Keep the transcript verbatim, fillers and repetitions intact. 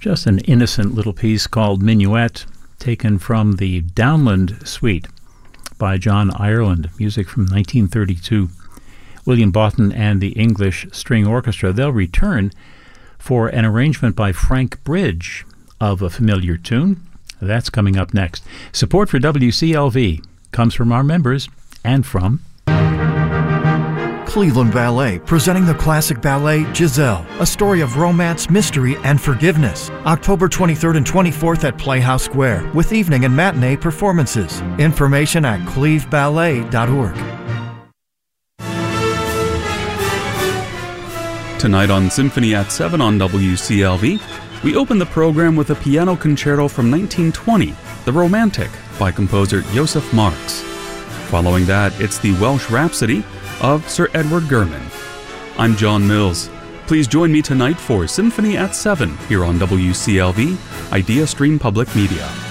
Just an innocent little piece called Minuet, taken from the Downland Suite by John Ireland, music from nineteen thirty-two. William Boughton and the English String Orchestra, they'll return for an arrangement by Frank Bridge of a familiar tune. That's coming up next. Support for W C L V comes from our members and from Cleveland Ballet, presenting the classic ballet Giselle, a story of romance, mystery, and forgiveness. October twenty-third and twenty-fourth at Playhouse Square, with evening and matinee performances. Information at cleve ballet dot org. Tonight on Symphony at seven on W C L V, we open the program with a piano concerto from nineteen twenty, The Romantic, by composer Joseph Marx. Following that, it's the Welsh Rhapsody of Sir Edward Gurman. I'm John Mills. Please join me tonight for Symphony at seven here on W C L V, Idea Stream Public Media.